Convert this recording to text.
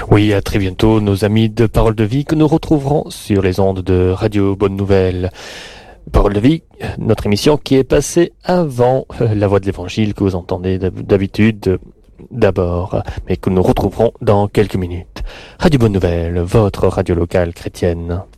Oui, à très bientôt, nos amis de Parole de Vie que nous retrouverons sur les ondes de Radio Bonne Nouvelle. Parole de Vie, notre émission qui est passée avant la voix de l'Évangile que vous entendez d'habitude d'abord, mais que nous retrouverons dans quelques minutes. Radio Bonne Nouvelle, votre radio locale chrétienne.